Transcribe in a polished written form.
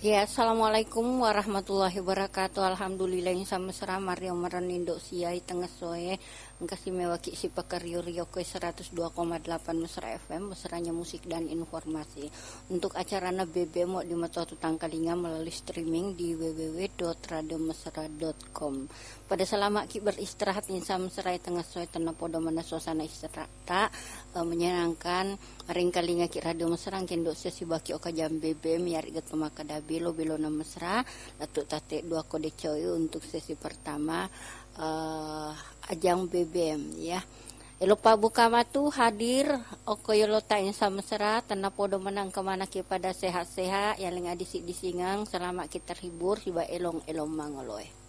Ya, assalamualaikum warahmatullahi wabarakatuh. Alhamdulillah yang sama sera Mario Merenindo siai tengah soe engkasi mewaki si pekaryo Rio ke 102,8 Mesra FM mesranya musik dan informasi. Untuk acara BB mau di Mata Tutang Kalinga melalui streaming di www.radiomesra.com. Pada selama ki beristirahat insa mesra tengah soe tenang podo mana suasana istirahat menyenangkan ring kalinga ki radio mesra kendo sesi baki oka jam BB miari get pemaka bilo na mesra latuk tate dua kode coy untuk sesi pertama ajang BBM ya. Elopa buka matu hadir okoyolota insa mesra tanah podo menang kemana pada sehat-sehat yang ling adisi disingang selama kita terhibur siba elong mangoloy.